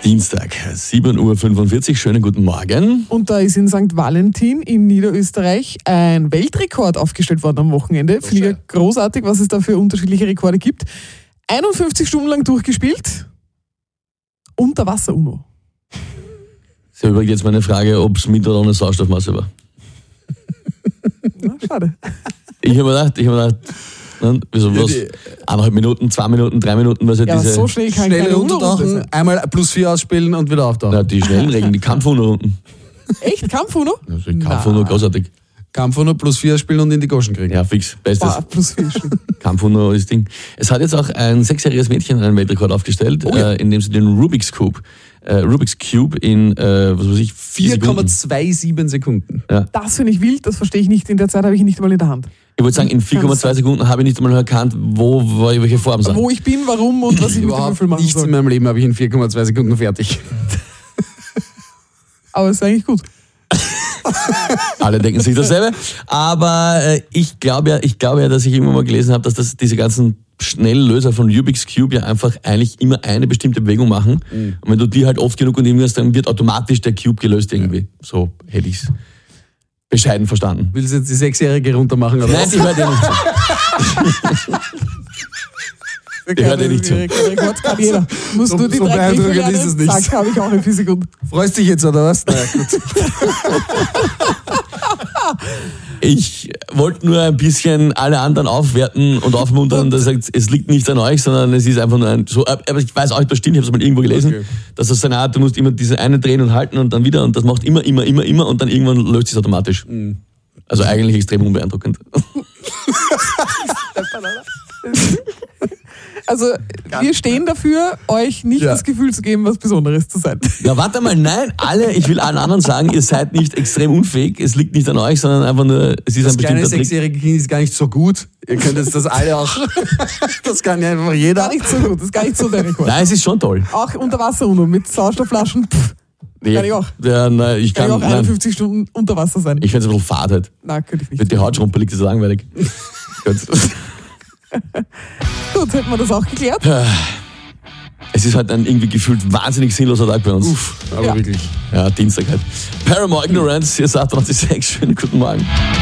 Dienstag, 7.45 Uhr, schönen guten Morgen. Und da ist in St. Valentin in Niederösterreich ein Weltrekord aufgestellt worden am Wochenende. Finde ich großartig, was es da für unterschiedliche Rekorde gibt. 51 Stunden lang durchgespielt. Unterwasser-UNO. Das ist ja übrigens jetzt meine Frage, ob es mit oder ohne Sauerstoffmasse war. Na, schade. Ich habe mir gedacht, wieso was? 1,5 Minuten, 2 Minuten, 3 Minuten, was ja Ja, diese. so schnell kann Schnell keine UNO runtertauchen, einmal +4 ausspielen und wieder auftauchen. Na, die schnellen Regeln, die Kampf-UNO-Runden. Echt? Kampf-UNO? Also die Kampf-UNO, großartig. Kampf nur +4 spielen und in die Goschen kriegen. Ja, fix, bestes. +4. Kampf-UNO ist Ding. Es hat jetzt auch ein 6-jähriges Mädchen einen Weltrekord aufgestellt, indem sie den Rubik's Cube in, 4 Sekunden. 4,27 Sekunden. Ja. Das finde ich wild, das verstehe ich nicht. In der Zeit habe ich ihn nicht mal in der Hand. Ich wollte sagen, in 4,2 Sekunden habe ich nicht einmal erkannt, welche Form sind. Wo ich bin, warum und was ich mit dem Überhaupt Würfel machen nichts soll. in meinem Leben habe ich in 4,2 Sekunden fertig. Aber es ist eigentlich gut. Alle denken sich dasselbe. Aber ich glaube ja, dass ich irgendwann mal gelesen habe, dass diese ganzen Schnelllöser von Rubik's Cube ja einfach eigentlich immer eine bestimmte Bewegung machen. Und wenn du die halt oft genug und irgendwas, dann wird automatisch der Cube gelöst irgendwie. Ja. So hätte ich es bescheiden verstanden. Willst du jetzt die 6-Jährige runtermachen? Oder Nein, die hört ja nicht zu. Die hört ja nicht zu. Rekord kann jeder. Musst du die so 3 beeindruckend Griffe ist es lernen? nicht. Zack, habe ich auch in 4 Sekunden. Freust dich jetzt, oder was? Naja, gut. Ich wollte nur ein bisschen alle anderen aufwerten und aufmuntern, dass er sagt, es liegt nicht an euch, sondern es ist einfach nur ein so. Aber ich weiß auch nicht, das stimmt, ich habe es mal irgendwo gelesen, dass das eine Art, du musst immer diese eine drehen und halten und dann wieder und das macht immer und dann irgendwann löst es automatisch. Also eigentlich extrem unbeeindruckend. Also wir stehen dafür, euch nicht das Gefühl zu geben, was Besonderes zu sein. Ja, warte mal, nein, ich will allen anderen sagen, ihr seid nicht extrem unfähig, es liegt nicht an euch, sondern einfach nur, es ist Das ein kleine bestimmter Trick. 6-jährige Kind ist gar nicht so gut. Ihr könnt jetzt das alle auch. Das kann ja einfach jeder. Gar nicht so gut, das ist gar nicht so der Rekord. Nein, es ist schon toll. Auch Unterwasser-UNO mit Sauerstoffflaschen. Kann ich auch. Ja, nein, ich Kann kann. ich auch 51 Stunden unter Wasser sein. Ich finde es ein bisschen fad halt. Nein, könnte ich nicht. Mit die Haut schrumpelig, das ist langweilig. Gut. Gut, hätten wir das auch geklärt. Es ist halt ein irgendwie gefühlt wahnsinnig sinnloser Tag bei uns. Aber wirklich. Ja, Dienstag halt. Paramore Ignorance, hier ist 886. Schönen guten Morgen.